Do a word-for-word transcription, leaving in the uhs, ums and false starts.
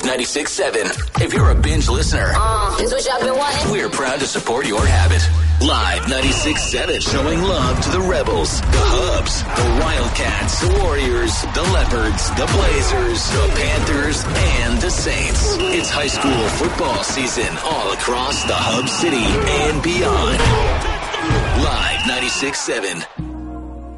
ninety-six point seven. If you're a binge listener, Uh, this what y'all been wanting? we're proud to support your habit. Live ninety-six point seven, showing love to the Rebels, the Hubs, the Wildcats, the Warriors, the Leopards, the Blazers, the Panthers, and the Saints. It's high school football season all across the Hub City and beyond. Live ninety-six point seven.